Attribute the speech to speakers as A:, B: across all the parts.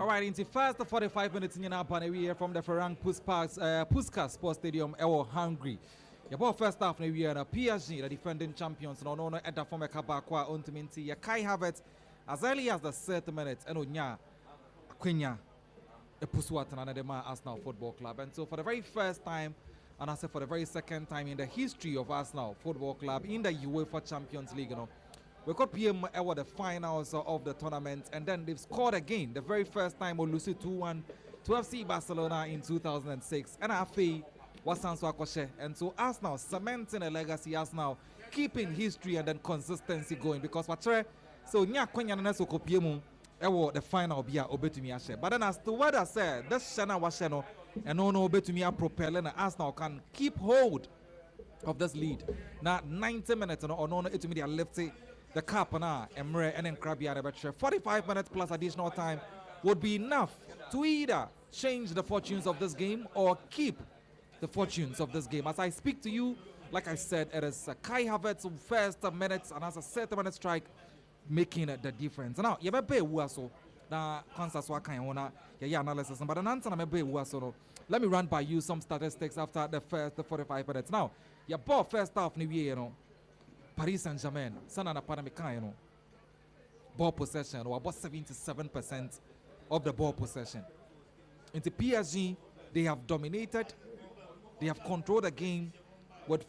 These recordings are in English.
A: All right, into first 45 minutes in Japan, we here from the Ferrang Puskas Sports Stadium, Ewo Hungary. Your ball first half, we are PSG, the defending champions, no at the former Kabakwa, Untiminti, Kai Havertz, as early as the 30 minutes, and Onya, Quenya, a Puswat, and another Arsenal Football Club. And so, for the very first time, and I say for the very second time in the history of Arsenal Football Club in the UEFA Champions League, we got PM at the finals of the tournament, and then they've scored again. The very first time we lose 2-1 to FC Barcelona in 2006. And AFA was Sanso Akoshe. And so Arsenal cementing a legacy, Arsenal keeping history and then consistency going. Because what so nya kwenya na so kopiemu ewo the final bia obetumi ahye. But then as to what I said, this shana washe no and no obetumi propel and Arsenal can keep hold of this lead. Now 90 minutes or no it to me they left the cap na Emre and then Krabia the 45 minutes plus additional time would be enough to either change the fortunes of this game or keep the fortunes of this game. As I speak to you, like I said, it is Kai Havertz first minutes and as a 30-minute strike making the difference. Now, you may be so na Kansas Waka yeah analysis, but an answer may be so. Let me run by you some statistics after the 45 minutes. Now, your ball first half new year, Paris Saint-Germain, sana na Panamika, ball possession or about 77% of the ball possession. Into PSG, they have dominated, they have controlled the game with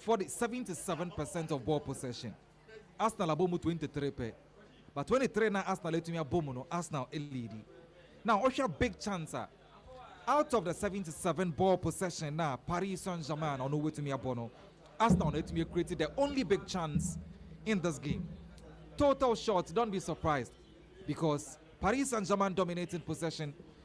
A: 77% of ball possession. Arsenal abomu 23, but 23 na Arsenal letumi abomu no Arsenal lead. Now, what's your big chance? Out of the 77 ball possession now, Paris Saint-Germain on the way to me abono. Arsenal letumi created the only big chance in this game. Total shots, don't be surprised, because Paris Saint-Germain dominated possession